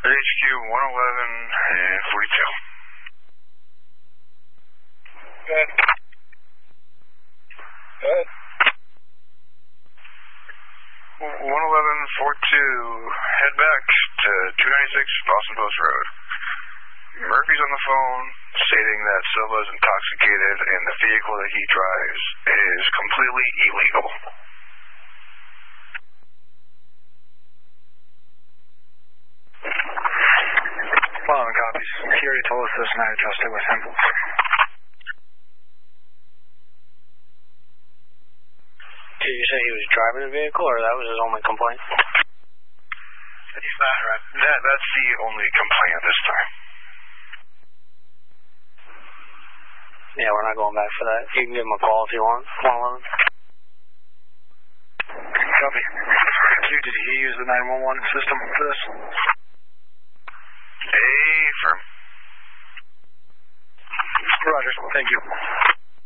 HQ 111 and 42. Good. Good. 111, 42, head back to 296 Boston Post Road. Murphy's on the phone stating that Silva is intoxicated and the vehicle that he drives is completely illegal. Following copies. He already told us this and I adjusted with him. Did you say he was driving the vehicle, or that was his only complaint? He's not right. That's the only complaint at this time. Yeah, we're not going back for that. You can give him a call if you want. 111. Copy. Did he use the 911 system for this? Affirm. Roger. Thank you.